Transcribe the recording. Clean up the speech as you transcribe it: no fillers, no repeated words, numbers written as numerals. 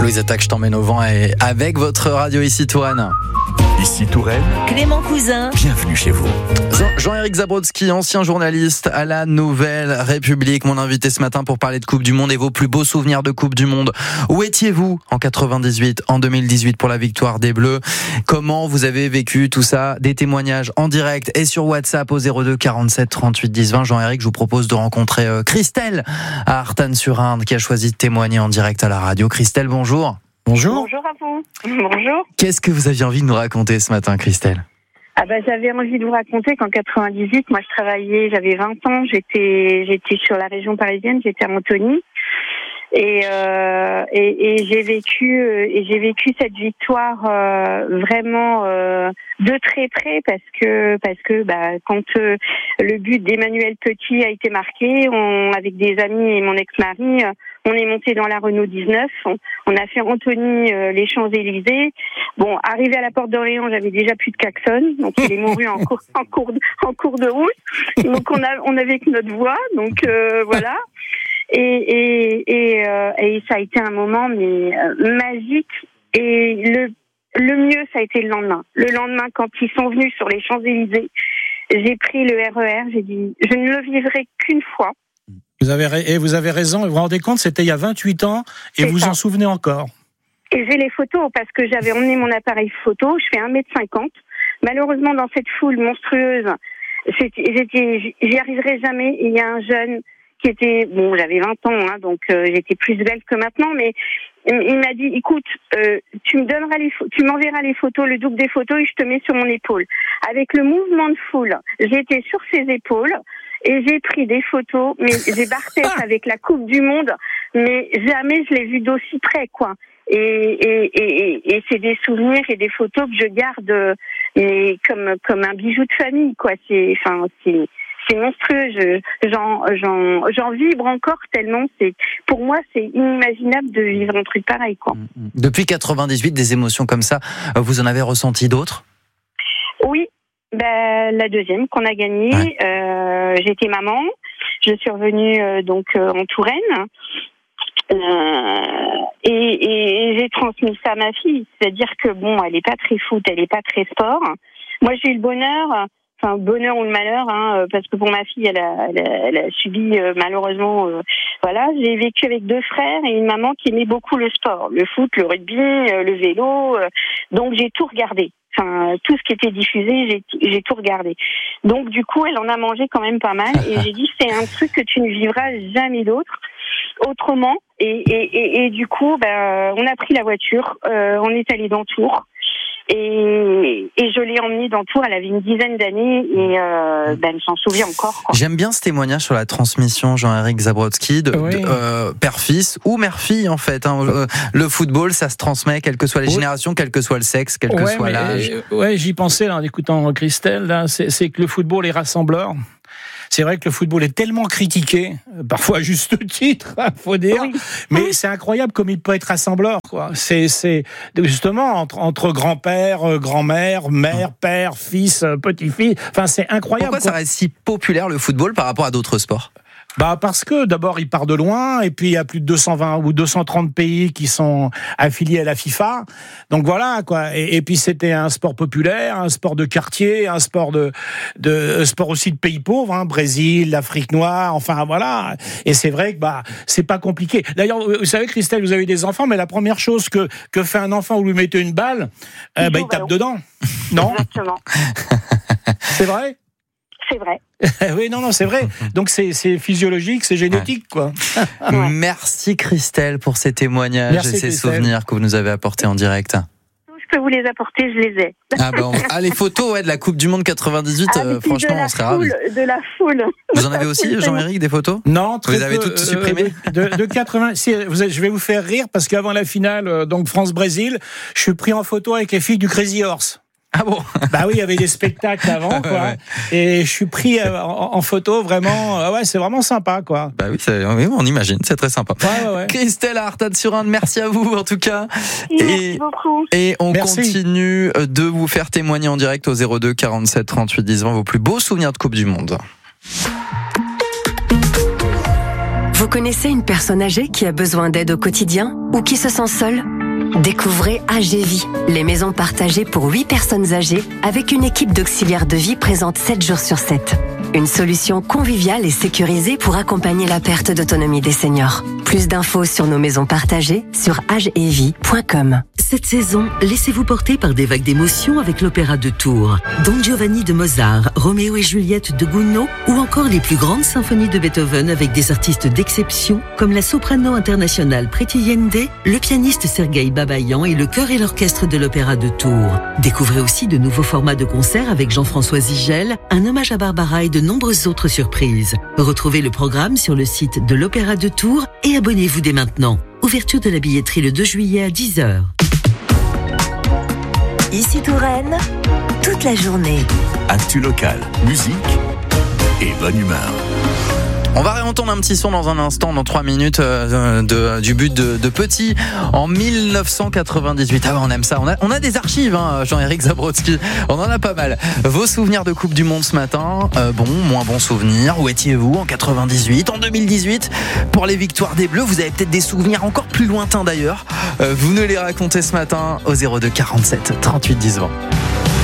Louise Attaque, je t'emmène au vent et avec votre radio ici Touraine. Ici Touraine, Clément Cousin. bienvenue chez vous. Jean-Éric Zabrodsky, ancien journaliste à la Nouvelle République, mon invité ce matin pour parler de Coupe du Monde et vos plus beaux souvenirs de Coupe du Monde. Où étiez-vous en 98, en 2018 pour la victoire des Bleus? Comment vous avez vécu tout ça? Des témoignages en direct et sur WhatsApp au 02 47 38 10 20. Jean-Éric, je vous propose de rencontrer Christelle à Artanne-sur-Indre qui a choisi de témoigner en direct à la radio. Christelle, bonjour. Bonjour. Bonjour à vous. Bonjour. Qu'est-ce que vous aviez envie de nous raconter ce matin, Christelle? J'avais envie de vous raconter qu'en 98, moi je travaillais, j'avais 20 ans, j'étais sur la région parisienne, j'étais à Antony. Et j'ai vécu cette victoire vraiment de très près parce que quand le but d'Emmanuel Petit a été marqué, avec des amis et mon ex-mari, on est monté dans la Renault 19, on a fait Antony les Champs-Élysées. Bon, arrivé à la porte d'Orléans, j'avais déjà plus de klaxon, donc il est mouru en cours de route. Donc on avait que notre voix, donc voilà. Et ça a été un moment magique. Et le mieux, ça a été le lendemain. Le lendemain, quand ils sont venus sur les Champs-Élysées, j'ai pris le RER. J'ai dit, je ne le vivrai qu'une fois. Vous avez raison. Vous vous rendez compte, c'était il y a 28 ans et vous en souvenez encore. Et j'ai les photos parce que j'avais emmené mon appareil photo. Je fais 1m50. Malheureusement, dans cette foule monstrueuse, j'y arriverai jamais. Et il y a un jeune qui était, j'avais 20 ans, donc j'étais plus belle que maintenant, mais il m'a dit, écoute, tu m'enverras les photos, le double des photos, et je te mets sur mon épaule. Avec le mouvement de foule, j'étais sur ses épaules, et j'ai pris des photos, mais j'ai barre-tête avec la Coupe du Monde, mais jamais je l'ai vu d'aussi près, quoi. Et c'est des souvenirs et des photos que je garde, mais comme un bijou de famille, quoi. C'est monstrueux, j'en vibre encore tellement pour moi c'est inimaginable de vivre un truc pareil, quoi. Depuis 98, des émotions comme ça, vous en avez ressenti d'autres? Oui, la deuxième qu'on a gagnée, ouais. J'étais maman, je suis revenue en Touraine. Et j'ai transmis ça à ma fille, c'est-à-dire que elle est pas très foot, elle est pas très sport. Moi j'ai eu le bonheur ou le malheur, parce que pour ma fille, elle a subi malheureusement, j'ai vécu avec 2 frères et une maman qui aimait beaucoup le sport, le foot, le rugby, le vélo, donc j'ai tout regardé. Tout ce qui était diffusé, j'ai tout regardé. Donc du coup, elle en a mangé quand même pas mal et j'ai dit c'est un truc que tu ne vivras jamais autrement. Et du coup, on a pris la voiture, on est allé dans Tours. Et je l'ai emmenée dans Tours, elle avait une dizaine d'années et elle s'en souvient encore, quoi. J'aime bien ce témoignage sur la transmission, Jean-Éric Zabrodsky, de père-fils ou mère-fille en fait. Le football, ça se transmet, quelles que soient les générations, quel que soit le sexe, quel que soit l'âge. J'y pensais là, en écoutant Christelle, là, c'est que le football est rassembleur. C'est vrai que le football est tellement critiqué, parfois à juste titre, faut dire, mais c'est incroyable comme il peut être rassembleur, quoi. C'est justement entre grand-père, grand-mère, mère, père, fils, petit-fils. C'est incroyable. Pourquoi ça reste si populaire le football par rapport à d'autres sports? Parce que d'abord il part de loin et puis il y a plus de 220 ou 230 pays qui sont affiliés à la FIFA. Donc voilà, quoi. Et puis c'était un sport populaire, un sport de quartier, un sport sport aussi de pays pauvres, Brésil, l'Afrique noire, voilà. Et c'est vrai que c'est pas compliqué. D'ailleurs, vous savez, Christelle, vous avez des enfants, mais la première chose que fait un enfant, vous lui mettez une balle, il tape dedans. Non? Exactement. C'est vrai? C'est vrai. Oui, non, c'est vrai. Donc c'est physiologique, c'est génétique, quoi. Merci Christelle pour ces témoignages et ces souvenirs que vous nous avez apportés en direct. Je peux vous les apporter, je les ai. Les photos de la Coupe du Monde 98, franchement, on serait ravis. De la foule. Vous en avez aussi, Jean-Éric, des photos? Non, vous les avez toutes supprimées? De 80. Je vais vous faire rire parce qu'avant la finale, donc France-Brésil, je suis pris en photo avec les filles du Crazy Horse. Ah bon? Oui, il y avait des spectacles avant, quoi. Ouais. Et je suis pris en photo, vraiment. C'est vraiment sympa, quoi. Oui, on imagine, c'est très sympa. Ouais. Christelle à Artanne-sur-Indre, merci à vous en tout cas. Merci beaucoup. Et on continue de vous faire témoigner en direct au 02 47 38 10 20 vos plus beaux souvenirs de Coupe du Monde. Vous connaissez une personne âgée qui a besoin d'aide au quotidien ou qui se sent seule ? Découvrez AG Vie, les maisons partagées pour 8 personnes âgées avec une équipe d'auxiliaires de vie présente 7 jours sur 7. Une solution conviviale et sécurisée pour accompagner la perte d'autonomie des seniors. Plus d'infos sur nos maisons partagées sur agevie.com. Cette saison, laissez-vous porter par des vagues d'émotions avec l'opéra de Tours. Don Giovanni de Mozart, Roméo et Juliette de Gounod ou encore les plus grandes symphonies de Beethoven avec des artistes d'exception comme la soprano internationale Preti Yende, le pianiste Sergueï Babayan et le chœur et l'orchestre de l'opéra de Tours. Découvrez aussi de nouveaux formats de concerts avec Jean-François Zigel, un hommage à Barbara et de nombreuses autres surprises. Retrouvez le programme sur le site de l'Opéra de Tours et abonnez-vous dès maintenant. Ouverture de la billetterie le 2 juillet à 10h. Ici Touraine, toute la journée. Actu locale, musique et bonne humeur. On va réentendre un petit son dans un instant, dans 3 minutes, du but de Petit en 1998. Ah ouais, on aime ça. On a des archives, hein, Jean-Éric Zabrotsky. On en a pas mal. Vos souvenirs de Coupe du Monde ce matin, bon, moins bons souvenirs. Où étiez-vous en 98, en 2018 pour les victoires des Bleus? Vous avez peut-être des souvenirs encore plus lointains d'ailleurs. Vous nous les racontez ce matin au 02 47 38 10 20.